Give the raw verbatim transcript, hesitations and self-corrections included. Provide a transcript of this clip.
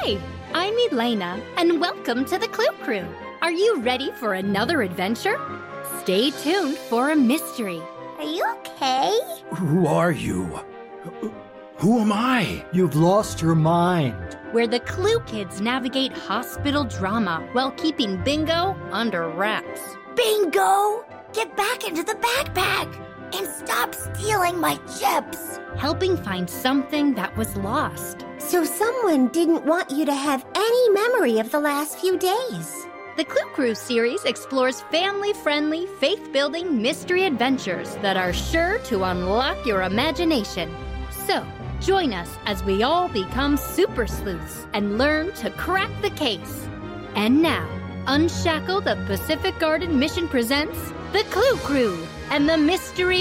Hi, I'm Elena, and welcome to the Clue Crew. Are you ready for another adventure? Stay tuned for a mystery. Are you okay? Who are you? Who am I? You've lost your mind. Where the Clue Kids navigate hospital drama while keeping Bingo under wraps. Bingo! Get back into the backpack and stop stealing my chips. Helping find something that was lost. So someone didn't want you to have any memory of the last few days. The Clue Crew series explores family-friendly, faith-building mystery adventures that are sure to unlock your imagination. So, join us as we all become super sleuths and learn to crack the case. And now, Unshackle the Pacific Garden Mission presents The Clue Crew and the Mystery